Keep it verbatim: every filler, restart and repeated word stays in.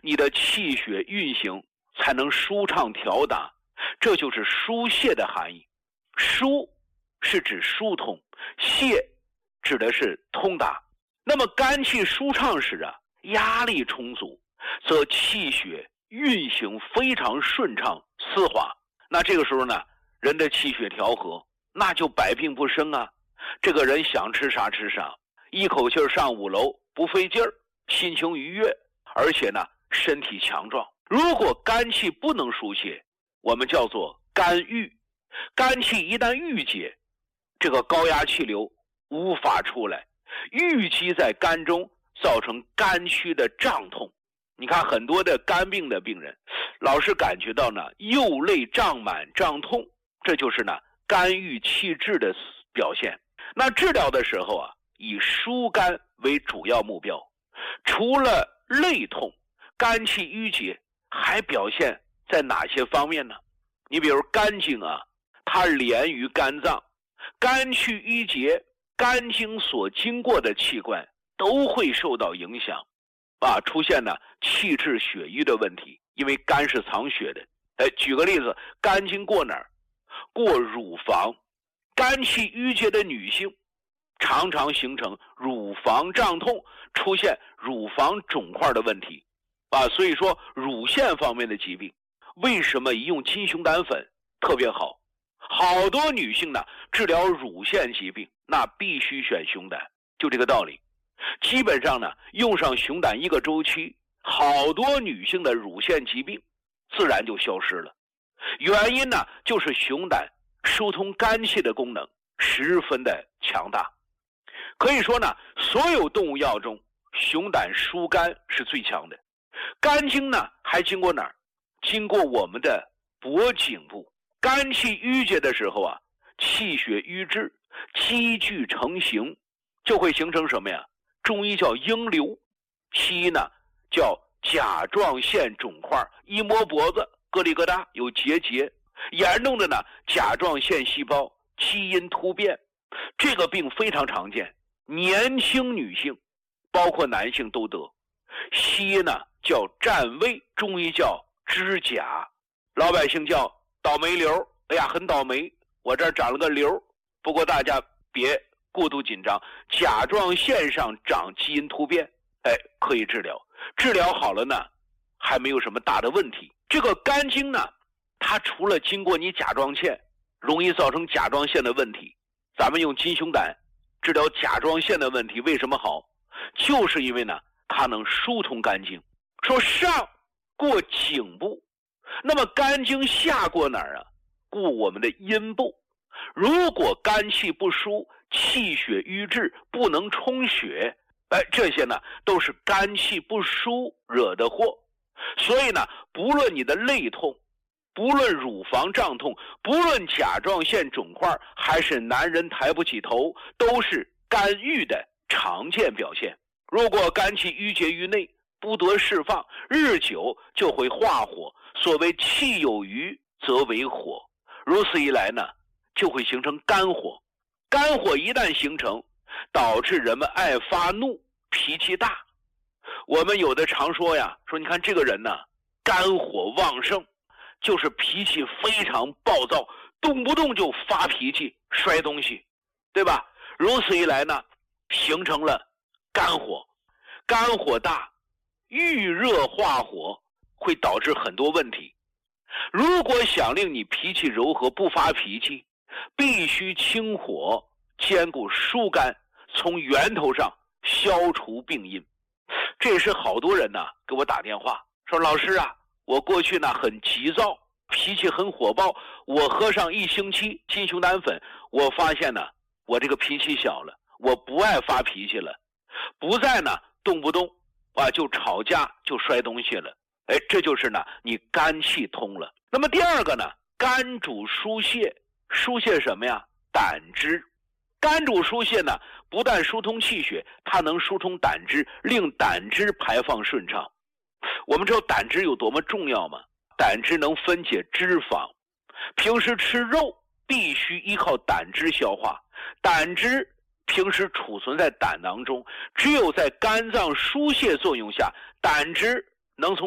你的气血运行才能舒畅调达，这就是疏泄的含义。疏是指疏通，泄指的是通达。那么肝气舒畅时啊，压力充足，则气血运行非常顺畅丝滑。那这个时候呢，人的气血调和，那就百病不生啊。这个人想吃啥吃啥，一口气上五楼不费劲儿，心情愉悦，而且呢身体强壮。如果肝气不能疏泄，我们叫做肝郁。肝气一旦郁结，这个高压气流无法出来，郁积在肝中，造成肝区的胀痛。你看很多的肝病的病人老是感觉到呢右肋胀满胀痛，这就是呢肝郁气滞的表现。那治疗的时候啊，以疏肝为主要目标。除了肋痛，肝气郁结还表现在哪些方面呢？你比如肝经啊，它连于肝脏，肝气郁结，肝经所经过的器官都会受到影响啊，出现呢气滞血瘀的问题。因为肝是藏血的。哎，举个例子，肝经过哪儿？过乳房。肝气郁结的女性常常形成乳房胀痛，出现乳房肿块的问题啊。所以说乳腺方面的疾病，为什么一用金熊胆粉特别好？好多女性呢治疗乳腺疾病，那必须选熊胆，就这个道理。基本上呢用上熊胆一个周期，好多女性的乳腺疾病自然就消失了。原因呢就是熊胆疏通肝气的功能十分的强大。可以说呢，所有动物药中熊胆疏肝是最强的。肝经呢还经过哪儿？经过我们的脖颈部。肝气郁结的时候啊，气血瘀滞，积聚成形，就会形成什么呀？中医叫鹰瘤，西医呢叫甲状腺肿块，一摸脖子咯里咯哒有结节，严重的呢甲状腺细胞基因突变。这个病非常常见，年轻女性包括男性都得。西医呢叫占位，中医叫支甲，老百姓叫倒霉瘤。哎呀，很倒霉，我这儿长了个瘤。不过大家别过度紧张，甲状腺上长基因突变，哎，可以治疗。治疗好了呢，还没有什么大的问题。这个肝经呢，它除了经过你甲状腺，容易造成甲状腺的问题。咱们用金熊胆治疗甲状腺的问题，为什么好？就是因为呢，它能疏通肝经。说上过颈部，那么肝经下过哪儿啊？过我们的阴部。如果肝气不疏，气血瘀滞，不能充血，哎，这些呢都是肝气不疏惹的祸。所以呢，不论你的肋痛，不论乳房胀痛，不论甲状腺肿块，还是男人抬不起头，都是肝郁的常见表现。如果肝气郁结于内，不得释放，日久就会化火。所谓气有余则为火，如此一来呢，就会形成肝火。肝火一旦形成，导致人们爱发怒，脾气大。我们有的常说呀，说你看这个人呢，肝火旺盛，就是脾气非常暴躁，动不动就发脾气，摔东西，对吧？如此一来呢，形成了肝火。肝火大，遇热化火，会导致很多问题。如果想令你脾气柔和，不发脾气，必须清火，兼顾疏肝，从源头上消除病因。这也是好多人呢给我打电话说，老师啊，我过去呢很急躁，脾气很火爆，我喝上一星期金熊胆粉，我发现呢我这个脾气小了，我不爱发脾气了，不再呢动不动啊就吵架就摔东西了。哎，这就是呢你肝气通了。那么第二个呢，肝主疏泄，疏泄什么呀？胆汁。肝主疏泄呢，不但疏通气血，它能疏通胆汁，令胆汁排放顺畅。我们知道胆汁有多么重要吗？胆汁能分解脂肪，平时吃肉必须依靠胆汁消化，胆汁平时储存在胆囊中，只有在肝脏疏泄作用下，胆汁能从